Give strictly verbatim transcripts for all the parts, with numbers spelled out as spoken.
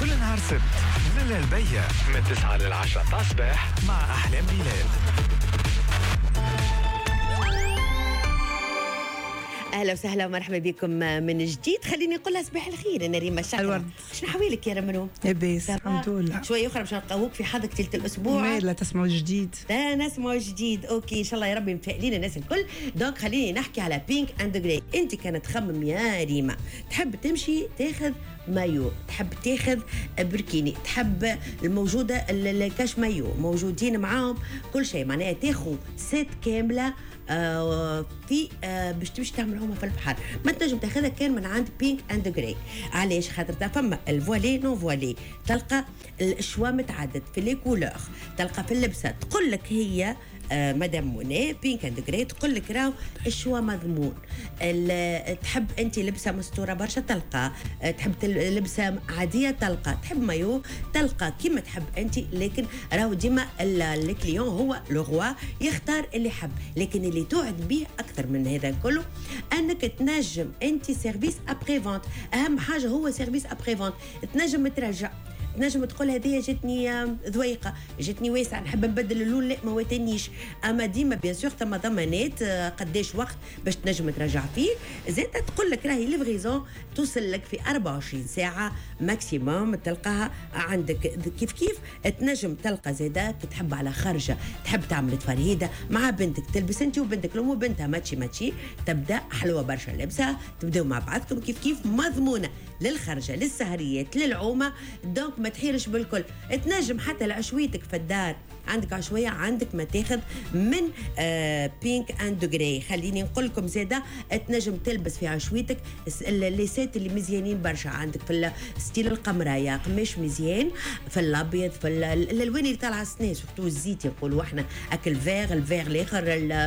كل نهار سبت من البيع من تسعة للعشرة تاع الصباح مع أحلام بلال. اهلا وسهلا ومرحبا بكم من جديد. خليني نقول لها صباح الخير. انا ريما الشحرة. شنو حوالك يا رمنو؟ لاباس الحمد لله. شويه اخرى باش نلقاوك في حظك تلت الاسبوع. لا تسمعوا جديد. لا نسمعوا جديد. اوكي ان شاء الله يا ربي متفائلين الناس الكل. دونك خليني نحكي على بينك اند جراي. انت كانت تخمم يا ريما تحب تمشي تاخذ مايو، تحب تاخذ بركيني، تحب الموجوده الكاش مايو موجودين معاهم كل شيء، معناها تاخذ سيت كامله آه في آه باش تمشي تعمل هما في البحر. ما تنجم تاخذها كان من عند بينك اند جراي. علاش؟ خاطر فما الفوالي نون فوالي، تلقى الشوا متعدد في لي كولور، تلقى في اللبسه تقول لك هي آه مدام موني بينك اند جراي تقول لك راهو الشوا مضمون. تحب انت لبسه مستوره برشا تلقى، آه تحب لبسه عاديه تلقى، تحب مايو تلقى كيما تحب انت. لكن راهو ديما الكليون هو لو روا يختار اللي يحب. لكن اللي توعد به اكثر من هذا كله انك تنجم انت سيرفيس ابري فونت. اهم حاجه هو سيرفيس ابري فونت. تنجم ترجع، تنجم تقول هذه جاتني ذويقه، جاتني واسعه، نحب نبدل اللون، لا ما واتنيش. اما ديما بيان سور ثم ضمانات قداش وقت باش تنجم ترجع فيه. زاد تقول لك راهي ليفريزون توصل لك في أربعة وعشرين ساعه ماكسيموم تلقاها عندك. كيف كيف تنجم تلقى زاده كي تحب على خرجه، تحب تعمل تفرهيده مع بنتك، تلبس انت وبنتك لهم وبنتها ماتشي ماتشي، تبدا حلوه برشا لبسها، تبداو مع بعضكم كيف كيف مضمونه للخرجه للسهريات للعومه. دونك ما تحيرش بالكل. تنجم حتى لعشويتك في الدار، عندك عشويه عندك ما تاخذ من آه بينك اند جراي. خليني نقول لكم زاده تنجم تلبس في عشويتك الليسات اللي مزيانين برشا، عندك في ستيل القمرايه قماش مزيان، في الابيض، في الالوان اللي طالعه السنه سورتو الزيت نقولوا احنا اكل فيغ الفيغ الاخر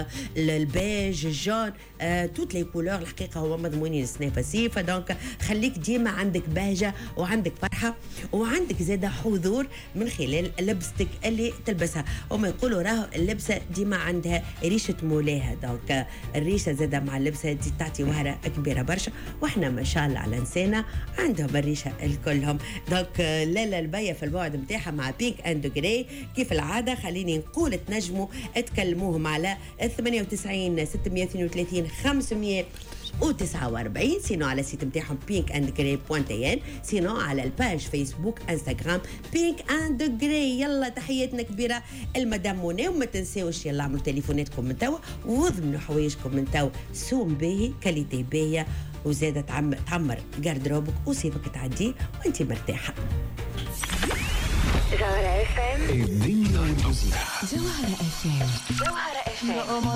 البيج الجون آه توت لي كولور. الحقيقه هو مضمونين السنه فسيفه. دونك خليك ديما عندك بهجه وعندك فرحه وعندك زاده حضور من خلال لبستك اللي تلبسها. هما يقولوا راهو اللبسه ديما عندها ريشه مولاها. دونك الريشه زاده مع اللبسه دي تعطي وهره كبيره برشا، واحنا ما شاء الله على نسانا عندهم الريشه الكلهم. دونك لا لا البيه في البعد نتاعها مع بينك اند جراي كيف العاده. خليني نقول تنجموا تكلموهم على ثمانية وتسعين ستمية واثنين وثلاثين خمسمية وتسعة وأربعين، سينو على السيت نتاعهم بينك اند جراي بوانتين، سينو على الباج فيسبوك انستغرام بينك اند جراي. يلا تحياتنا كبيره المدام موني. وما تنساوش يلا عملوا تليفوناتكم من توا وضمنوا حوايجكم من توا، سوم باهي كاليتي باهيه وزاده تعمر جاردروبك وسيبك تعدي وانت مرتاحه. جوهرة اف ام الدنيا جوهرة اف ام جوهرة اف ام